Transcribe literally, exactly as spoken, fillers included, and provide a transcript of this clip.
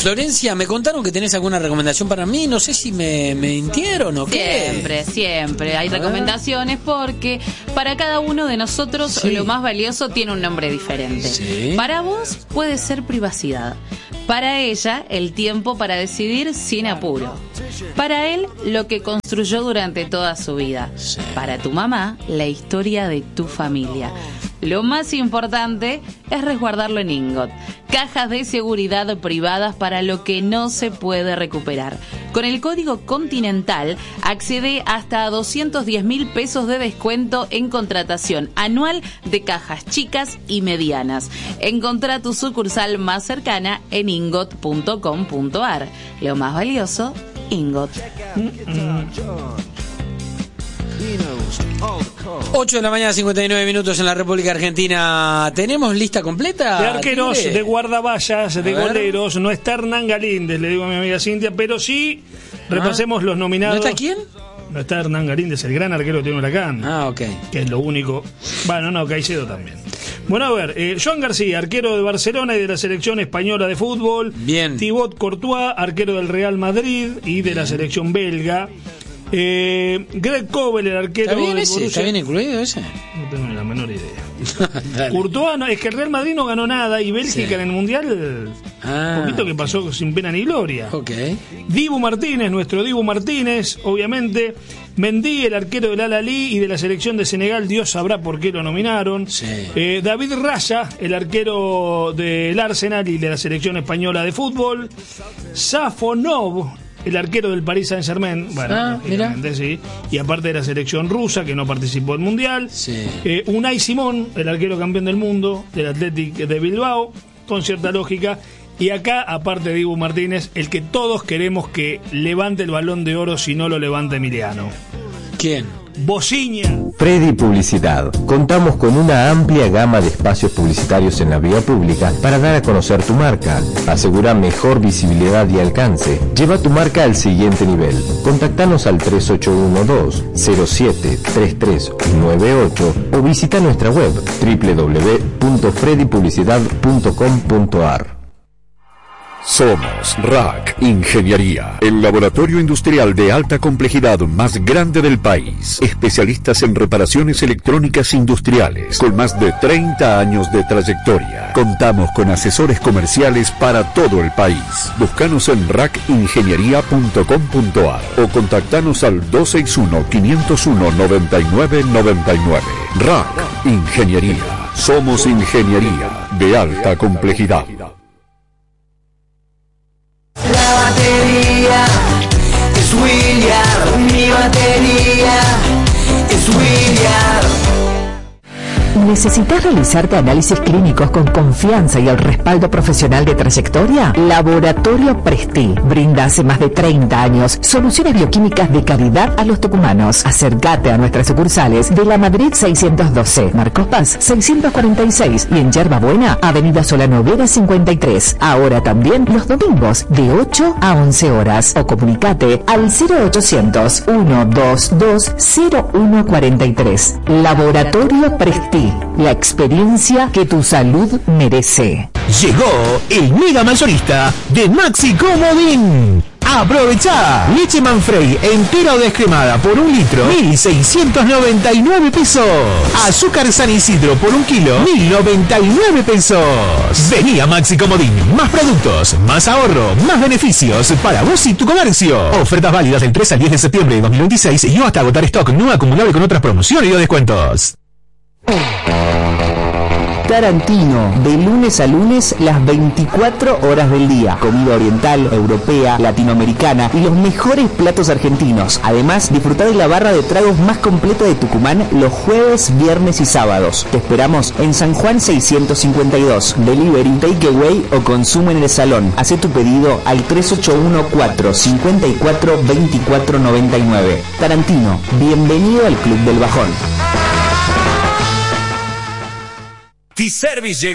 Florencia, me contaron que tenés alguna recomendación para mí. No sé si me, me mintieron o qué. Siempre, siempre. Hay recomendaciones porque para cada uno de nosotros sí. lo más valioso tiene un nombre diferente. Sí. Para vos puede ser privacidad. Para ella, el tiempo para decidir sin apuro. Para él, lo que construyó durante toda su vida. Sí. Para tu mamá, la historia de tu familia. Lo más importante es resguardarlo en Ingot. Cajas de seguridad privadas para lo que no se puede recuperar. Con el código Continental accede hasta a doscientos diez mil pesos de descuento en contratación anual de cajas chicas y medianas. Encontrá tu sucursal más cercana en ingot punto com punto ar. Lo más valioso, Ingot. Mm-mm. ocho de la mañana, cincuenta y nueve minutos en la República Argentina. ¿Tenemos lista completa? De arqueros, ¿Tigre? De guardaballas, de goleros. No está Hernán Galíndez, le digo a mi amiga Cintia, pero sí repasemos ah. los nominados. ¿No está quién? No está Hernán Galíndez, el gran arquero que tiene Huracán. Ah, ok. Que es lo único. Bueno, no, Caicedo también. Bueno, a ver, eh, Joan García, arquero de Barcelona y de la selección española de fútbol. Bien. Thibaut Courtois, arquero del Real Madrid y de Bien. la selección belga. Eh, Greg Kobel, el arquero. ¿Está bien de ese? Borussia. ¿Está bien incluido ese? No tengo ni la menor idea. Courtois, no, es que el Real Madrid no ganó nada y Bélgica sí. en el Mundial, ah, un poquito que pasó sin pena ni gloria. Okay. Dibu Martínez, nuestro Dibu Martínez, obviamente. Mendy, el arquero del Al-Ahly y de la selección de Senegal, Dios sabrá por qué lo nominaron. Sí. Eh, David Raya, el arquero del Arsenal y de la selección española de fútbol. Safonov, el arquero del Paris Saint-Germain, bueno, ah, mira. sí, y aparte de la selección rusa que no participó del Mundial. Sí. Eh, Unai Simón, el arquero campeón del mundo del Athletic de Bilbao, con cierta lógica. Y acá, aparte de Dibu Martínez, el que todos queremos que levante el Balón de Oro si no lo levanta Emiliano. ¿Quién? Bociña. Freddy Publicidad. Contamos con una amplia gama de espacios publicitarios en la vía pública para dar a conocer tu marca. Asegura mejor visibilidad y alcance. Lleva tu marca al siguiente nivel. Contactanos al tres ocho uno dos cero siete tres tres nueve ocho o visita nuestra web doble u doble u doble u punto freddy publicidad punto com punto ar. Somos R A C Ingeniería, el laboratorio industrial de alta complejidad más grande del país. Especialistas en reparaciones electrónicas industriales, con más de treinta años de trayectoria. Contamos con asesores comerciales para todo el país. Búscanos en rac ingeniería punto com punto ar o contactanos al dos seis uno, cinco cero uno, nueve nueve nueve nueve. R A C Ingeniería. Somos ingeniería de alta complejidad. La batería es William, mi batería es William. ¿Necesitas realizarte análisis clínicos con confianza y el respaldo profesional de trayectoria? Laboratorio Presti brinda hace más de treinta años soluciones bioquímicas de calidad a los tucumanos. Acércate a nuestras sucursales de La Madrid seiscientos doce, Marcos Paz seiscientos cuarenta y seis y en Yerba Buena, Avenida Solano Vera cincuenta y tres. Ahora también los domingos de ocho a once horas. O comunicate al cero ochocientos, ciento veintidós, cero uno cuarenta y tres. Laboratorio Presti. La experiencia que tu salud merece. Llegó el mega mayorista de Maxi Comodín. ¡Aprovechá! Leche Manfrey entera o descremada por un litro, mil seiscientos noventa y nueve pesos. Azúcar San Isidro por un kilo, mil noventa y nueve pesos. Vení a Maxi Comodín. Más productos, más ahorro, más beneficios para vos y tu comercio. Ofertas válidas del tres al diez de septiembre de dos mil veintiséis y hasta agotar stock no acumulable con otras promociones y o descuentos. Tarantino, de lunes a lunes, las veinticuatro horas del día. Comida oriental, europea, latinoamericana y los mejores platos argentinos. Además, disfrutar de la barra de tragos más completa de Tucumán los jueves, viernes y sábados. Te esperamos en San Juan seiscientos cincuenta y dos. Delivery, takeaway o consumo en el salón. Hacé tu pedido al tres ocho uno cuatro cinco cuatro dos cuatro nueve nueve. Tarantino, bienvenido al Club del Bajón. T-Service